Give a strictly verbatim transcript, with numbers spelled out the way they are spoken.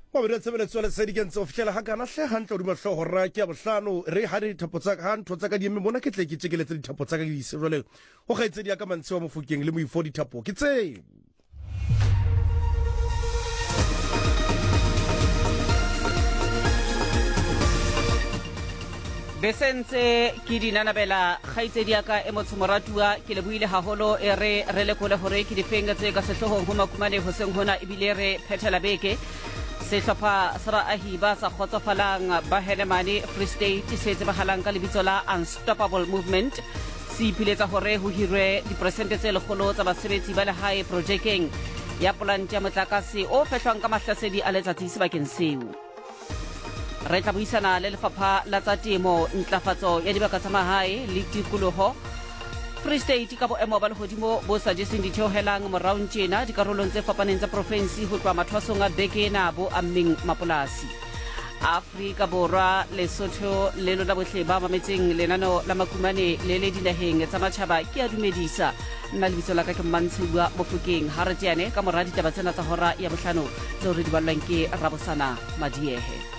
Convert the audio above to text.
wa re tsebeletso le sedikentse official ha kana hle hantle di mahlo hora ke ya bohlano re ha di thapo tsa ka ntho tsa ka di mme bona ke tle ke tsekeletse di thapo tsa ka di se jole o gaetse di ya ka mantse wa mofokeng le moifo di thapo ke tse Besentse ke dinanabela kgaitsedi ya ka e motshomoratua ke le buile haholo e re re le kole hore ke difenga tse ka sehlohong ho makumane ho seng hona ebile re phethela beke sehlopha sa baahi ba sa khotsofalang ba Helemane Free State se tsebahalang ka lebitso la Unstoppable Movement se ipiletsa hore ho hirwe diperesente tse lekgolo tsa basebetsi ba lehae projekeng ya polante ya motlakase o fehlwang ka mahlasedi a letsatsi sebakeng seo. Re tla buisana le lefapha la tsa temo ntlafatso ya dibaka tsa mahae le tikoloho Free State ka boemo ba lehodimo bo sa jeseng ditheohelang morao tjena dikarolong tse fapaneng tsa province ho tloha mathwasong a beke na bo ammeng mapolasi Afrika Borwa Lesotho le lona bohle ba mametseng lenano la makumane le le dinaheng tsa matjhaba ke a dumedisa nna lebitso la ka ke Mantshubua Mofokeng ha re tiane ka moradi taba tsena tsa hora ya bohlano tseo re di ballang ke Rabosana Madiehe.